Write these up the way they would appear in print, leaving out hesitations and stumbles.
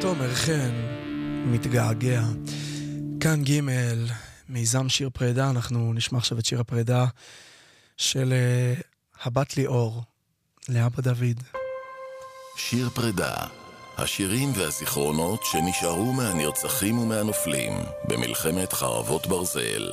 תומר חן מתגעגע. כאן ג' מיזם שיר פרידה. אנחנו נשמע עכשיו את שיר הפרידה של הבת ליאור, לאבא דוד. שיר פרידה, השירים והזיכרונות שנשארו מהנרצחים ומהנופלים במלחמת חרבות ברזל.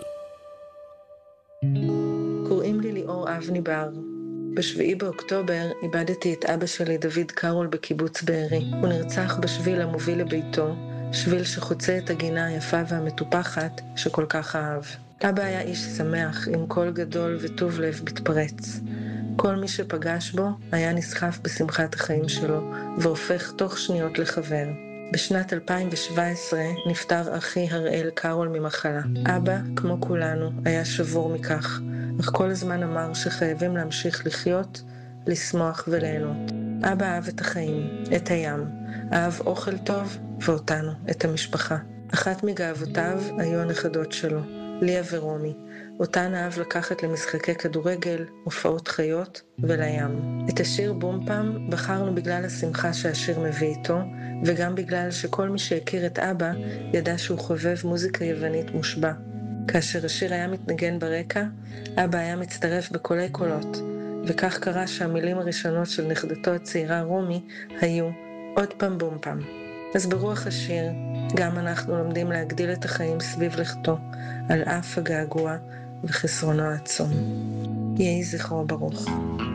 קוראים לי ליאור אבני בר. ב7 באוקטובר איבדתי את אבא שלי דוד קרול בקיבוץ בארי. הוא נרצח בשביל המוביל לביתו, שביל שחוצה את הגינה היפה והמטופחת שכל כך אהב. אבא היה איש שמח עם קול גדול וטוב לב מתפרץ. כל מי שפגש בו היה נסחף בשמחת החיים שלו והופך תוך שניות לחבר. בשנת 2017 נפטר אחי הראל קרול ממחלה. אבא, כמו כולנו, היה שבור מכך, אך כל הזמן אמר שחייבים להמשיך לחיות, לשמוח וליהנות. אבא אהב את החיים, את הים, אהב אוכל טוב ואותנו, את המשפחה. אחת מגאוותיו היו הנכדות שלו, ליה ורומי. אותן אהב לקחת למשחקי כדורגל, הופעות חיות ולים. את השיר בום פעם בחרנו בגלל השמחה שהשיר מביא איתו, וגם בגלל שכל מי שהכיר את אבא ידע שהוא חובב מוזיקה יוונית מושבע. כאשר השיר היה מתנגן ברקע, אבא היה מצטרף בקולי קולות, וכך קרה שהמילים הראשונות של נכדתו הצעירה רומי היו עוד פעם בום פעם. אז ברוח השיר, גם אנחנו לומדים להגדיל את החיים סביב לכתו, על אף הגעגוע וחסרונו העצום. יהי זכרו ברוך.